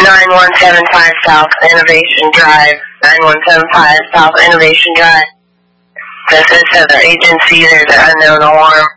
9175 South Innovation Drive. 9175 South Innovation Drive. This is Heather Agency. There's an unknown alarm.